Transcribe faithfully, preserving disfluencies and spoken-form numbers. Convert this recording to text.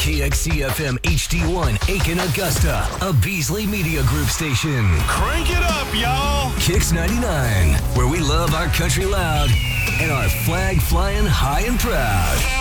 K X C F M H D one, Aiken, Augusta, a Beasley Media Group station. Crank it up, y'all. Kicks ninety-nine, where we love our country loud and our flag flying high and proud.